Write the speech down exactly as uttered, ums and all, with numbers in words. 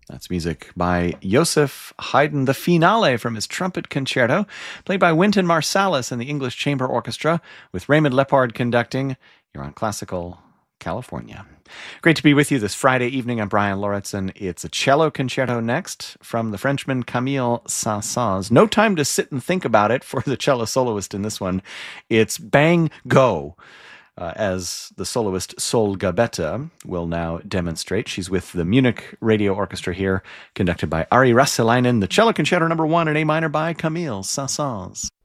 That's music by Joseph Haydn, the finale from his trumpet concerto, played by Wynton Marsalis and the English Chamber Orchestra, with Raymond Lepard conducting. You're on Classical California. Great to be with you this Friday evening. I'm Brian Lauritsen. It's a cello concerto next from the Frenchman Camille Saint-Saëns. No time to sit and think about it for the cello soloist in this one. It's bang, go. Uh, as the soloist Sol Gabetta will now demonstrate. She's with the Munich Radio Orchestra here, conducted by Ari Rasselainen, the cello concerto number one in A minor by Camille Saint-Saëns.